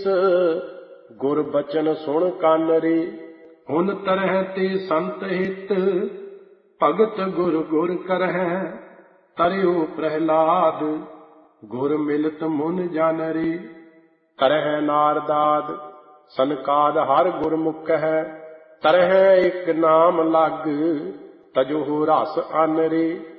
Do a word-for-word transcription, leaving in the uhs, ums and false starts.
ਗੁਰ ਬਚਨ ਸੁਣ ਕੰਨ ਰੇ। ਹੁਣ ਤਰਹਿ ਤੇ ਸੰਤ ਹਿਤ ਭਗਤ ਗੁਰ ਗੁਰ ਕਰਹਿ। ਤਰਿਉ ਪ੍ਰਹਿਲਾਦ ਗੁਰ ਮਿਲਤ ਮੁਨ ਜਨ ਰੇ। ਕਰਹਿ ਨਾਰਦਾਦ ਸਨਕਾਦ ਹਰ ਗੁਰਮੁਖ ਹੈ। ਤਰਹਿ ਇੱਕ ਨਾਮ ਲਗ ਤਜਹੁ ਰਸ ਅਨ ਰੇ।